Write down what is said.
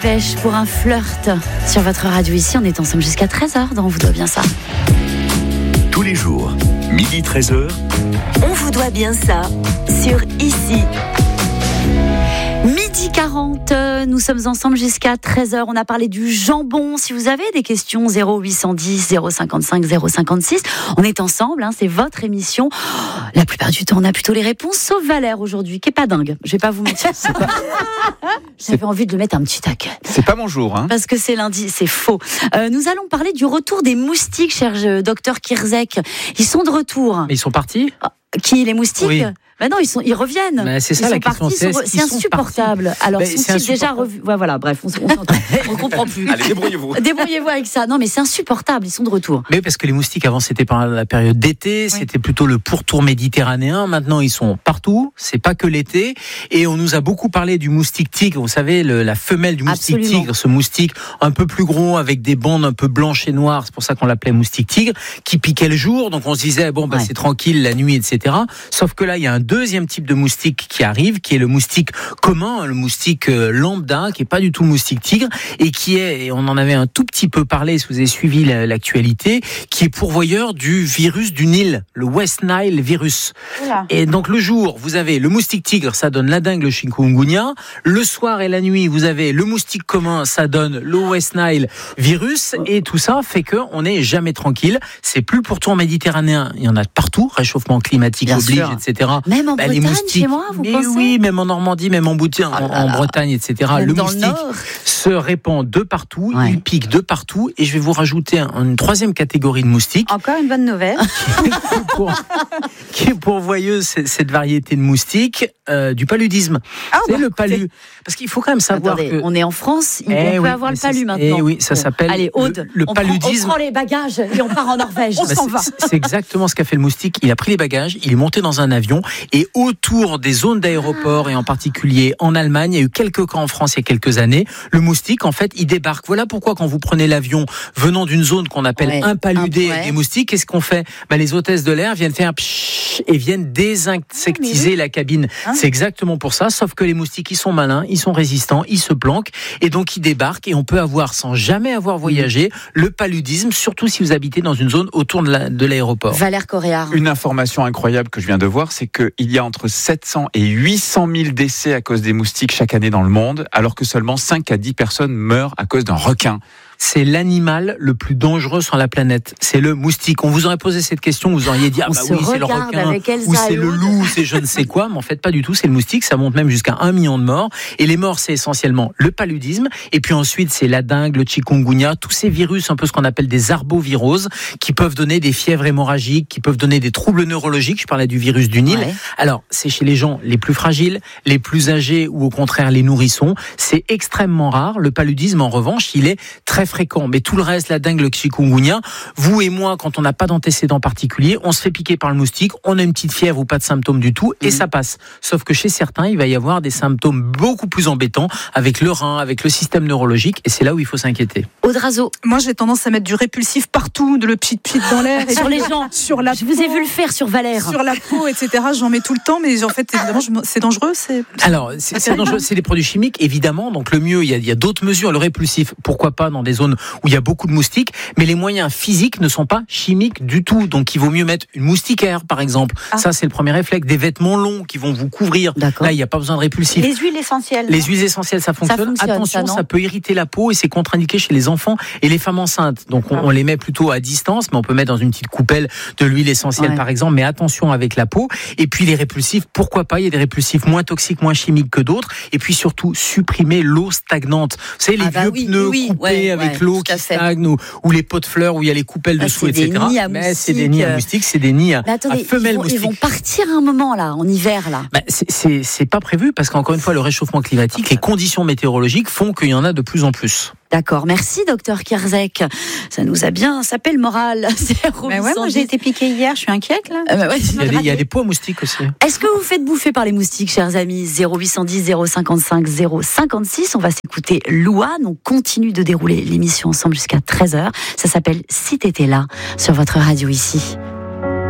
Pêche pour un flirt sur votre radio ici. On est ensemble jusqu'à 13h dans On vous doit bien ça. Tous les jours, midi 13h. On vous doit bien ça sur ici. Midi 40, nous sommes ensemble jusqu'à 13h. On a parlé du jambon. Si vous avez des questions, 0810 055 056. On est ensemble, c'est votre émission. La plupart du temps, on a plutôt les réponses, sauf Valère aujourd'hui, qui est pas dingue. Je vais pas vous mentir. J'avais envie de le mettre un petit taquet. C'est pas mon jour, Parce que c'est lundi, c'est faux. Nous allons parler du retour des moustiques, cher docteur Kirzek. Ils sont de retour. Mais ils sont partis ? Qui, les moustiques ? Oui. Ben non, ils reviennent. Mais c'est ça la question. C'est insupportable. Alors, sont-ils déjà revus ? Voilà, bref, on comprend plus. Allez, débrouillez-vous. Débrouillez-vous avec ça. Non, mais c'est insupportable. Ils sont de retour. Mais parce que les moustiques avant c'était pendant la période d'été, c'était plutôt le pourtour méditerranéen. Maintenant ils sont partout. C'est pas que l'été. Et on nous a beaucoup parlé du moustique tigre. Vous savez, la femelle du moustique tigre, ce moustique un peu plus gros avec des bandes un peu blanches et noires. C'est pour ça qu'on l'appelait moustique tigre, qui piquait le jour. Donc on se disait c'est tranquille la nuit, etc. Sauf que là il y a un deuxième type de moustique qui arrive, qui est le moustique commun, le moustique lambda, qui est pas du tout le moustique tigre, et on en avait un tout petit peu parlé si vous avez suivi l'actualité, qui est pourvoyeur du virus du Nil, le West Nile virus. Oula. Et donc le jour, vous avez le moustique tigre, ça donne la dengue, le chikungunya. Le soir et la nuit, vous avez le moustique commun, ça donne le West Nile virus, et tout ça fait que on n'est jamais tranquille. C'est plus le pourtour méditerranéen, il y en a partout, réchauffement climatique bien oblige, sûr. etc. Même en Bretagne, chez moi, vous pensez ? Oui, même en Normandie, même en Bretagne, etc. Même le dans moustique le Nord. se répand de partout, il pique de partout, et je vais vous rajouter une troisième catégorie de moustiques. Encore une bonne nouvelle. qui est pourvoyeuse, cette variété de moustiques, du paludisme. C'est le palu. Parce qu'il faut quand même savoir que... on est en France, on peut avoir le palu maintenant. Oui, ça s'appelle le paludisme. On prend les bagages et on part en Norvège. On s'en va. C'est exactement ce qu'a fait le moustique. Il a pris les bagages, il est monté dans un avion, et autour des zones d'aéroport, et en particulier en Allemagne, il y a eu quelques cas en France il y a quelques années, le moustique, en fait, il débarque. Voilà pourquoi quand vous prenez l'avion venant d'une zone qu'on appelle impaludée avec des moustiques, qu'est-ce qu'on fait ? Les hôtesses de l'air viennent faire et viennent désinsectiser la cabine. C'est exactement pour ça, sauf que les moustiques, ils sont malins, ils sont résistants, ils se planquent, et donc ils débarquent, et on peut avoir, sans jamais avoir voyagé, le paludisme, surtout si vous habitez dans une zone autour de l'aéroport. Valère Coréard. Une information incroyable que je viens de voir, c'est qu'il y a entre 700 et 800 000 décès à cause des moustiques chaque année dans le monde, alors que seulement 5 à 10 personnes meurent à cause d'un requin. C'est l'animal le plus dangereux sur la planète. C'est le moustique. On vous aurait posé cette question, vous auriez dit c'est le requin, ou c'est le loup, ou c'est je ne sais quoi, mais en fait pas du tout, c'est le moustique. Ça monte même jusqu'à 1 million de morts. Et les morts, c'est essentiellement le paludisme, et puis ensuite c'est la dengue, le chikungunya, tous ces virus, un peu ce qu'on appelle des arboviroses, qui peuvent donner des fièvres hémorragiques, qui peuvent donner des troubles neurologiques. Je parlais du virus du Nil. Alors c'est chez les gens les plus fragiles, les plus âgés, ou au contraire les nourrissons. C'est extrêmement rare. Le paludisme, en revanche, il est très fréquent. Mais tout le reste, la dengue, le chikungunya, vous et moi, quand on n'a pas d'antécédents particuliers, on se fait piquer par le moustique, on a une petite fièvre ou pas de symptômes du tout, et ça passe. Sauf que chez certains, il va y avoir des symptômes beaucoup plus embêtants avec le rein, avec le système neurologique, et c'est là où il faut s'inquiéter. Audrazo. Moi, j'ai tendance à mettre du répulsif partout, de le pit dans l'air. Sur les gens. Sur la Je vous ai vu le faire sur Valère. Sur la peau, etc. J'en mets tout le temps, mais en fait, évidemment, c'est dangereux. Alors, c'est dangereux, c'est des produits chimiques, évidemment. Donc, le mieux, il y a d'autres mesures. Le répulsif, pourquoi pas dans des zones où il y a beaucoup de moustiques, mais les moyens physiques ne sont pas chimiques du tout. Donc, il vaut mieux mettre une moustiquaire, par exemple. Ça, c'est le premier réflexe. Des vêtements longs qui vont vous couvrir. D'accord. Là, il n'y a pas besoin de répulsif. Les huiles essentielles. Les huiles essentielles, ça fonctionne. Attention, ça peut irriter la peau, et c'est contre-indiqué chez les enfants et les femmes enceintes. Donc, on les met plutôt à distance, mais on peut mettre dans une petite coupelle de l'huile essentielle, par exemple. Mais attention avec la peau. Et puis, les répulsifs, pourquoi pas? Il y a des répulsifs moins toxiques, moins chimiques que d'autres. Et puis, surtout, supprimer l'eau stagnante. Vous savez, les vieux pneus coupés avec l'eau qui stagne, ou les pots de fleurs où il y a les coupelles dessous, etc. Mais c'est des nids à moustiques, c'est des nids à femelles moustiques. Ils vont partir un moment, là, en hiver, là. C'est pas prévu, parce qu'encore une fois, le réchauffement climatique, les conditions météorologiques font qu'il y en a de plus en plus. D'accord, merci docteur Kirzek. Ça nous a bien sapé le moral. Moi j'ai été piquée hier, je suis inquiète là. Il y a des pots à moustiques aussi. Est-ce que vous faites bouffer par les moustiques, chers amis? 0810 055 056. On va s'écouter Louane. On continue de dérouler l'émission ensemble jusqu'à 13h. Ça s'appelle Si t'étais là sur votre radio ici.